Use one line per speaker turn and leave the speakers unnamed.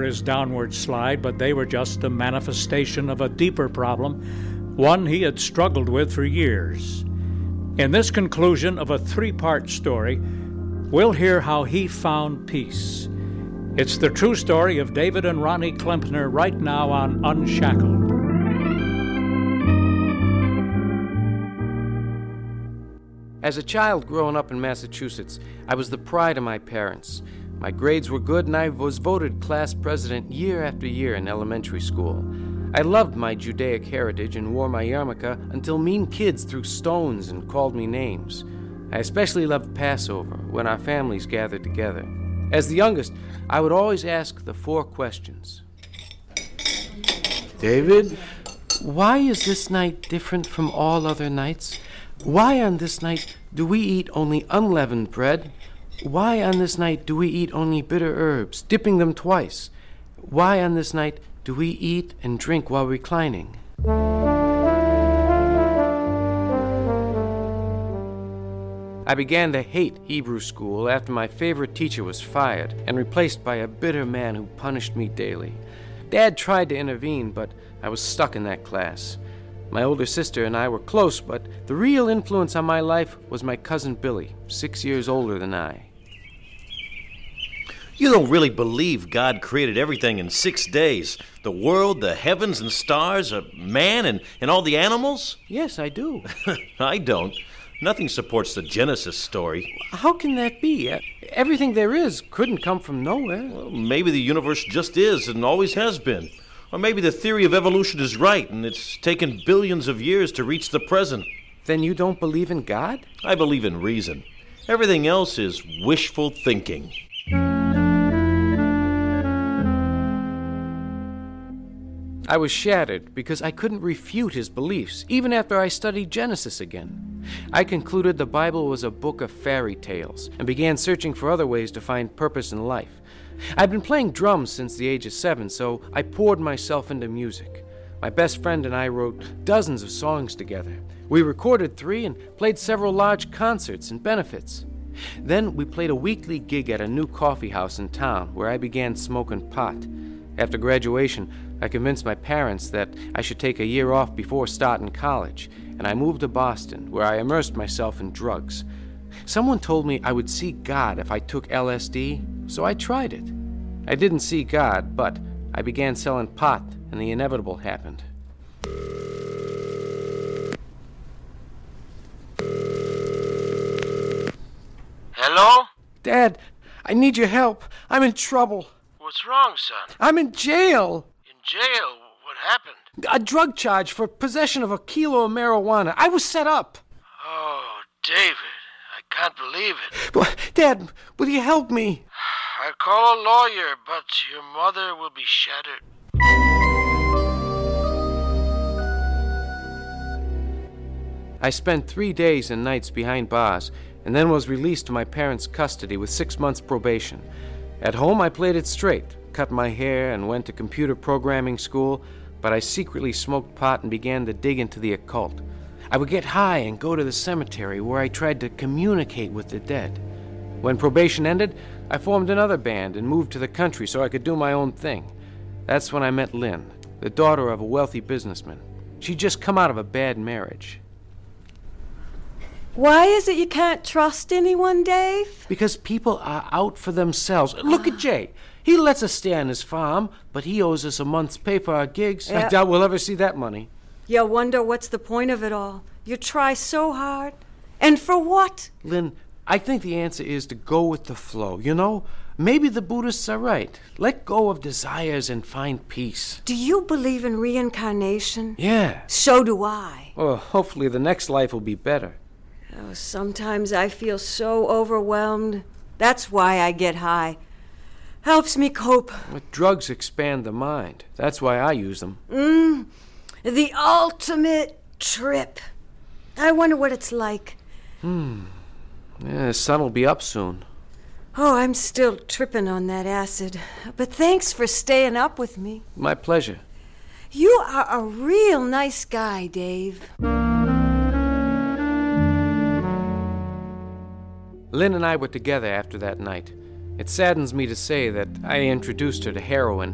his downward slide, but they were just a manifestation of a deeper problem, one he had struggled with for years. In this conclusion of a three-part story, we'll hear how he found peace. It's the true story of David and Ronnie Klempner right now on Unshackled.
As a child growing up in Massachusetts, I was the pride of my parents. My grades were good and I was voted class president year after year in elementary school. I loved my Judaic heritage and wore my yarmulke until mean kids threw stones and called me names. I especially loved Passover, when our families gathered together. As the youngest, I would always ask the 4 questions. David, why is this night different from all other nights? Why on this night do we eat only unleavened bread? Why on this night do we eat only bitter herbs, dipping them twice? Why on this night do we eat and drink while reclining? I began to hate Hebrew school after my favorite teacher was fired and replaced by a bitter man who punished me daily. Dad tried to intervene, but I was stuck in that class. My older sister and I were close, but the real influence on my life was my cousin Billy, 6 years older than I.
You don't really believe God created everything in 6 days? The world, the heavens and stars, man, and all the animals?
Yes, I do.
I don't. Nothing supports the Genesis story.
How can that be? Everything there is couldn't come from nowhere.
Well, maybe the universe just is and always has been. Or maybe the theory of evolution is right and it's taken billions of years to reach the present.
Then you don't believe in God?
I believe in reason. Everything else is wishful thinking.
I was shattered because I couldn't refute his beliefs, even after I studied Genesis again. I concluded the Bible was a book of fairy tales and began searching for other ways to find purpose in life. I'd been playing drums since the age of 7, so I poured myself into music. My best friend and I wrote dozens of songs together. We recorded 3 and played several large concerts and benefits. Then we played a weekly gig at a new coffee house in town where I began smoking pot. After graduation, I convinced my parents that I should take a year off before starting college, and I moved to Boston, where I immersed myself in drugs. Someone told me I would see God if I took LSD, so I tried it. I didn't see God, but I began selling pot, and the inevitable happened.
Hello?
Dad, I need your help. I'm in trouble.
What's wrong, son?
I'm in jail.
In jail? What happened?
A drug charge for possession of a kilo of marijuana. I was set up.
Oh, David, I can't believe it.
Well, Dad, will you help me?
I'll call a lawyer, but your mother will be shattered.
I spent 3 days and nights behind bars, and then was released to my parents' custody with 6 months probation. At home, I played it straight, cut my hair, and went to computer programming school, but I secretly smoked pot and began to dig into the occult. I would get high and go to the cemetery where I tried to communicate with the dead. When probation ended, I formed another band and moved to the country so I could do my own thing. That's when I met Lynn, the daughter of a wealthy businessman. She'd just come out of a bad marriage.
Why is it you can't trust anyone, Dave?
Because people are out for themselves. Look at Jay. He lets us stay on his farm, but he owes us a month's pay for our gigs.
Yeah.
I doubt we'll ever see that money.
You wonder what's the point of it all. You try so hard. And for what?
Lynn, I think the answer is to go with the flow, you know? Maybe the Buddhists are right. Let go of desires and find peace.
Do you believe in reincarnation?
Yeah.
So do I.
Well, hopefully the next life will be better.
Oh, sometimes I feel so overwhelmed. That's why I get high. Helps me cope.
But drugs expand the mind. That's why I use them.
The ultimate trip. I wonder what it's like.
Yeah, the sun will be up soon.
Oh, I'm still tripping on that acid. But thanks for staying up with me.
My pleasure.
You are a real nice guy, Dave.
Lynn and I were together after that night. It saddens me to say that I introduced her to heroin